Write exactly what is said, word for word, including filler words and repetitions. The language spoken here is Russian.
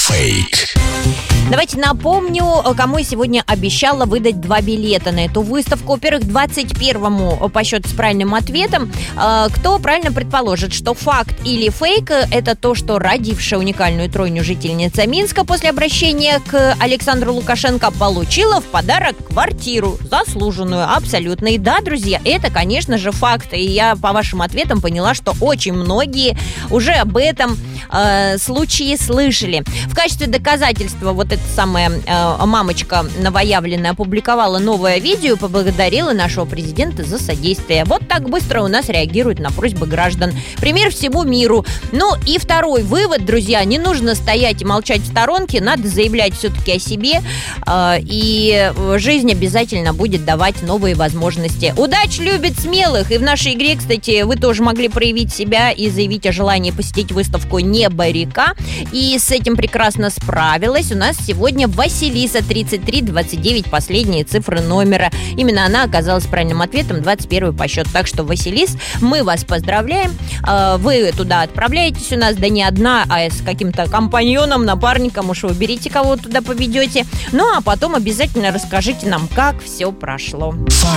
Фейк. Давайте напомню, кому я сегодня обещала выдать два билета на эту выставку. Во-первых, двадцать первому по счету с правильным ответом. Кто правильно предположит, что факт или фейк – это то, что родившая уникальную тройню жительница Минска после обращения к Александру Лукашенко получила в подарок квартиру, заслуженную абсолютно. И да, друзья, это, конечно же, факт. И я по вашим ответам поняла, что очень многие уже об этом э, случае слышали. В качестве доказательства вот эта самая э, мамочка новоявленная опубликовала новое видео и поблагодарила нашего президента за содействие. Вот так быстро у нас реагируют на просьбы граждан. Пример всему миру. Ну и второй вывод, друзья, не нужно стоять и молчать в сторонке, надо заявлять все-таки о себе, э, и жизнь обязательно будет давать новые возможности. Удача любит смелых, и в нашей игре, кстати, вы тоже могли проявить себя и заявить о желании посетить выставку «Небо река», и с этим прекрасно справилась. У нас сегодня Василиса, тридцать три двадцать девять, последние цифры номера. Именно она оказалась правильным ответом, двадцать первый по счету. Так что, Василис, мы вас поздравляем. Вы туда отправляетесь у нас, да не одна, а с каким-то компаньоном, напарником. Уж выберите, кого туда поведете. Ну, а потом обязательно расскажите нам, как все прошло.